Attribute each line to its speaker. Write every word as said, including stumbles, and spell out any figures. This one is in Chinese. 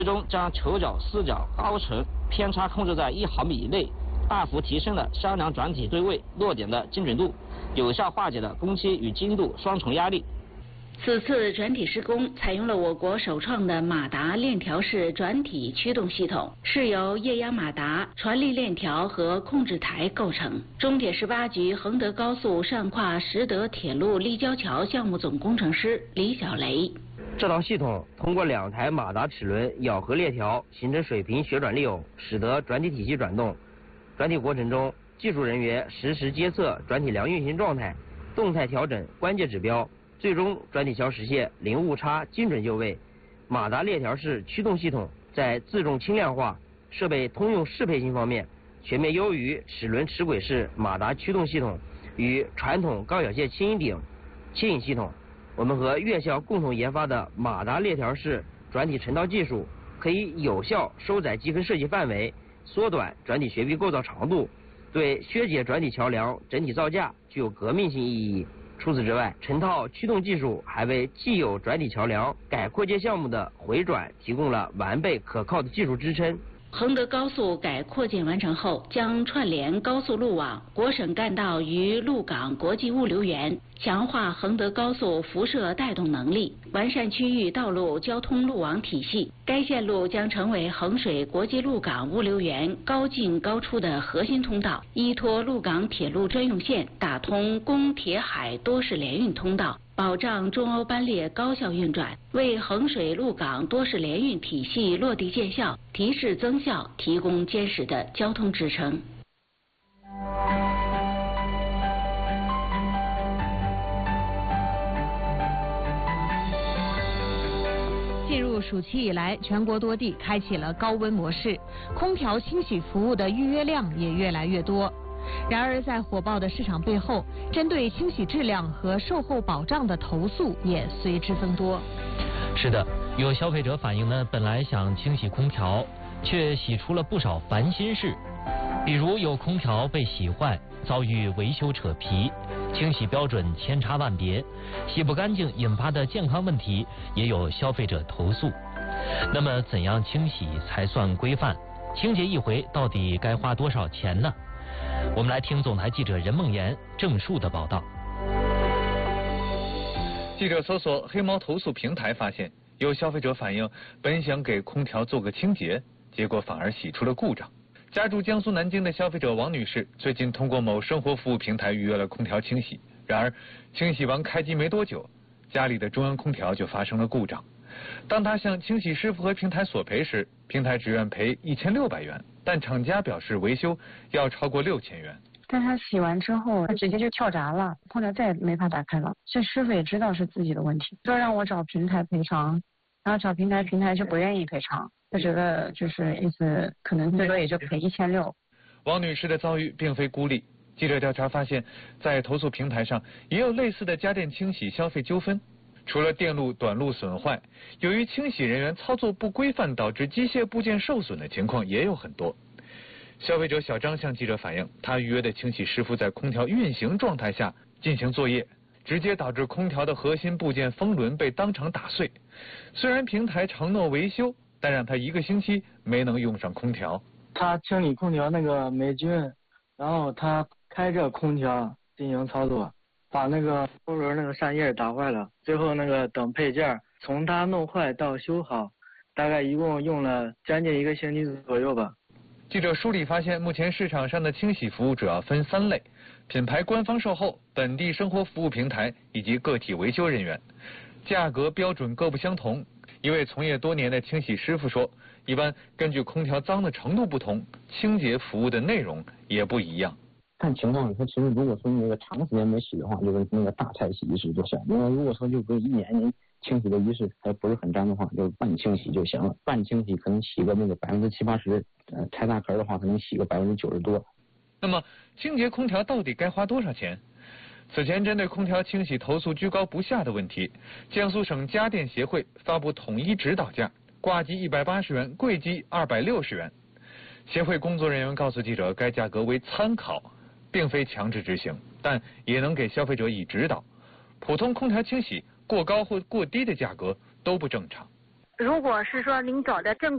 Speaker 1: 最终将球脚四角高程偏差控制在一毫米以内，大幅提升了商梁转体对位落点的精准度，有效化解了工期与精度双重压力。
Speaker 2: 此次转体施工采用了我国首创的马达链条式转体驱动系统，是由液压马达、传力链条和控制台构成。中铁十八局衡德高速上跨实德铁路立交桥项目总工程师李小雷。
Speaker 3: 这套系统通过两台马达齿轮咬合链条形成水平旋转力偶，使得转体体系转动。转体过程中，技术人员实时监测转体梁运行状态，动态调整关键指标。最终，转体桥实现零误差、精准就位。马达链条式驱动系统在自重轻量化、设备通用适配性方面，全面优于齿轮齿轨式马达驱动系统与传统高小线牵引顶牵引系统。我们和院校共同研发的马达链条式转体成套技术，可以有效收窄积分设计范围，缩短转体悬臂构造长度，对削减转体桥梁整体造价具有革命性意义。除此之外，成套驱动技术还为既有转体桥梁改扩建项目的回转提供了完备可靠的技术支撑。
Speaker 2: 衡德高速改扩建完成后，将串联高速路网、国省干道与鹿港国际物流园，强化衡德高速辐射带动能力，完善区域道路交通路网体系。该线路将成为衡水国际鹿港物流园高进高出的核心通道，依托鹿港铁路专用线，打通公铁海多式联运通道，保障中欧班列高效运转，为衡水鹿港多式联运体系落地见效、提质增效提供坚实的交通支撑。
Speaker 4: 进入暑期以来，全国多地开启了高温模式，空调清洗服务的预约量也越来越多。然而，在火爆的市场背后，针对清洗质量和售后保障的投诉也随之增多。
Speaker 5: 是的，有消费者反映呢，本来想清洗空调，却洗出了不少烦心事，比如有空调被洗坏，遭遇维修扯皮，清洗标准千差万别，洗不干净引发的健康问题也有消费者投诉。那么，怎样清洗才算规范？清洁一回到底该花多少钱呢？我们来听总台记者任梦妍、郑树的报道。
Speaker 6: 记者搜索黑猫投诉平台，发现有消费者反映，本想给空调做个清洁，结果反而洗出了故障。家住江苏南京的消费者王女士最近通过某生活服务平台预约了空调清洗，然而清洗完开机没多久，家里的中央空调就发生了故障。当她向清洗师傅和平台索赔时，平台只愿赔一千六百元，但厂家表示维修要超过六千元。
Speaker 7: 但他洗完之后，他直接就跳闸了，空调再也没法打开了。这师傅也知道是自己的问题，说让我找平台赔偿，然后找平台，平台就不愿意赔偿，他觉得就是意思可能最多也就赔一千六。
Speaker 6: 王女士的遭遇并非孤立，记者调查发现，在投诉平台上也有类似的家电清洗消费纠纷。除了电路短路损坏，由于清洗人员操作不规范导致机械部件受损的情况也有很多。消费者小张向记者反映，他预约的清洗师傅在空调运行状态下进行作业，直接导致空调的核心部件风轮被当场打碎。虽然平台承诺维修，但让他一个星期没能用上空调。
Speaker 8: 他清理空调那个霉菌，然后他开着空调进行操作，把那个风轮那个扇叶打坏了，最后那个等配件从他弄坏到修好，大概一共用了将近一个星期左右吧。
Speaker 6: 记者梳理发现，目前市场上的清洗服务主要分三类：品牌官方售后、本地生活服务平台以及个体维修人员，价格标准各不相同。一位从业多年的清洗师傅说，一般根据空调脏的程度不同，清洁服务的内容也不一样。
Speaker 9: 看情况，它其实如果说那个长时间没洗的话，就跟那个大菜洗一次就行。因为如果说就跟一年您清洗的仪式还不是很脏的话，就半清洗就行了。半清洗可能洗个那个百分之七八十，呃，拆大壳的话可能洗个百分之九十多。
Speaker 6: 那么清洁空调到底该花多少钱？此前针对空调清洗投诉居高不下的问题，江苏省家电协会发布统一指导价，挂机一百八十元，柜机二百六十元。协会工作人员告诉记者，该价格为参考，并非强制执行，但也能给消费者以指导。普通空调清洗过高或过低的价格都不正常。
Speaker 10: 如果是说您找的正